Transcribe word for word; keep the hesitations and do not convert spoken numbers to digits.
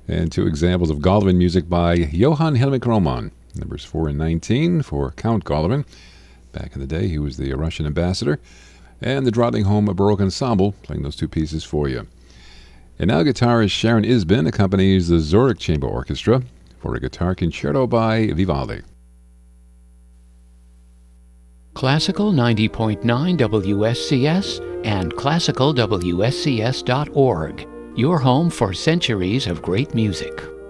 And two examples of Golovin music by Johann Heinrich Roman, numbers four and nineteen for Count Golovin. Back in the day, he was the Russian ambassador. And the Drottningholm Baroque Ensemble playing those two pieces for you. And now guitarist Sharon Isbin accompanies the Zurich Chamber Orchestra for a guitar concerto by Vivaldi. Classical ninety point nine W S C S and classical W S C S dot org, your home for centuries of great music.